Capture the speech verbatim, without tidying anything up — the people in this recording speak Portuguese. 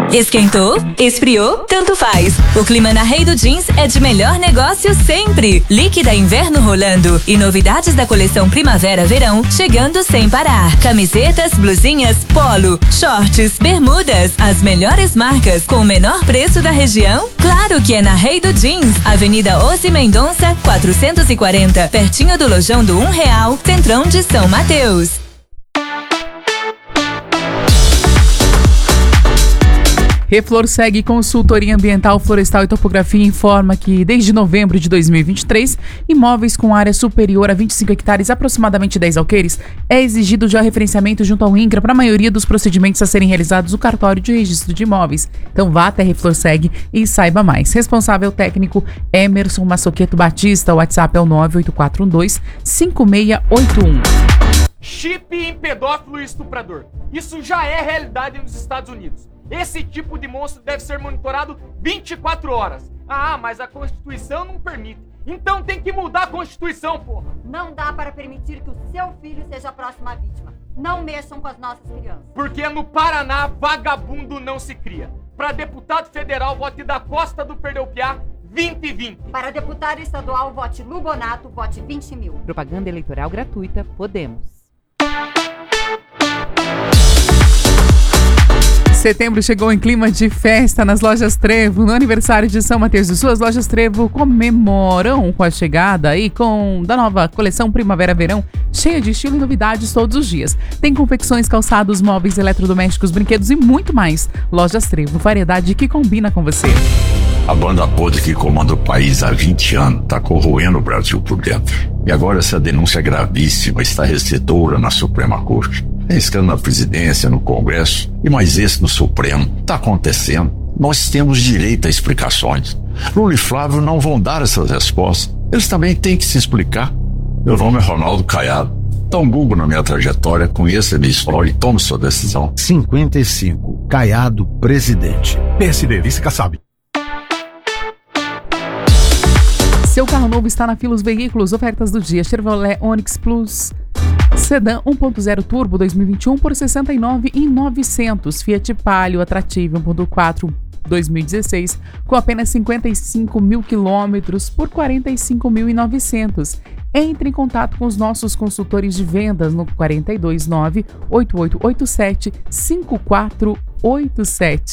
Esquentou? Esfriou? Tanto faz. O clima na Rei do Jeans é de melhor negócio sempre. Líquida inverno rolando e novidades da coleção primavera-verão chegando sem parar. Camisetas, blusinhas, polo, shorts, bermudas, as melhores marcas com o menor preço da região? Claro que é na Rei do Jeans, Avenida Ossi Mendonça, quatrocentos e quarenta, pertinho do Lojão do Um Real, Centrão de São Mateus. Reflorseg Consultoria Ambiental, Florestal e Topografia informa que, desde novembro de dois mil e vinte e três, imóveis com área superior a vinte e cinco hectares, aproximadamente dez alqueires, é exigido já referenciamento junto ao INCRA para a maioria dos procedimentos a serem realizados no cartório de registro de imóveis. Então vá até Reflorseg e saiba mais. Responsável técnico Emerson Massoqueto Batista, o WhatsApp é o nove oito quatro um dois cinco seis oito um. Chip em pedófilo e estuprador. Isso já é realidade nos Estados Unidos. Esse tipo de monstro deve ser monitorado vinte e quatro horas. Ah, mas a Constituição não permite. Então tem que mudar a Constituição, porra. Não dá para permitir que o seu filho seja a próxima vítima. Não mexam com as nossas crianças. Porque no Paraná, vagabundo não se cria. Para deputado federal, vote da Costa do Perdeu-Piá, vinte e vinte. Para deputado estadual, vote Lubonato, vote vinte mil. Propaganda eleitoral gratuita, Podemos. Setembro chegou em clima de festa nas lojas Trevo. No aniversário de São Mateus de suas lojas Trevo comemoram com a chegada e com da nova coleção Primavera-Verão, cheia de estilo e novidades todos os dias. Tem confecções, calçados, móveis, eletrodomésticos, brinquedos e muito mais. Lojas Trevo, variedade que combina com você. A banda podre que comanda o país há vinte anos está corroendo o Brasil por dentro. E agora essa denúncia gravíssima está recebedora na Suprema Corte. Tem escândalo na presidência, no Congresso e mais esse no Supremo. Está acontecendo. Nós temos direito a explicações. Lula e Flávio não vão dar essas respostas. Eles também têm que se explicar. Meu nome é Ronaldo Caiado. Dá um Google na minha trajetória, conheça a minha história e tome sua decisão. cinquenta e cinco. Caiado, presidente. P S D, vice Kassab. Seu carro novo está na Filos Veículos. Ofertas do dia: Chevrolet Onix Plus Sedã um ponto zero Turbo dois mil e vinte e um por sessenta e nove mil e novecentos. Fiat Palio Atrativo um ponto quatro dois mil e dezesseis com apenas cinquenta e cinco mil quilômetros por quarenta e cinco mil e novecentos. Entre em contato com os nossos consultores de vendas no quatro dois nove, oito oito oito sete, cinco quatro oito sete.